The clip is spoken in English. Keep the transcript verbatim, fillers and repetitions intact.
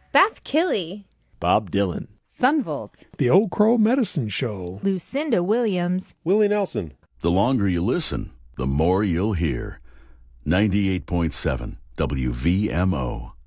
Beth Killy, Bob Dylan, Sunvolt, The Old Crow Medicine Show, Lucinda Williams, Willie Nelson. The longer you listen, the more you'll hear. ninety-eight point seven W V M O.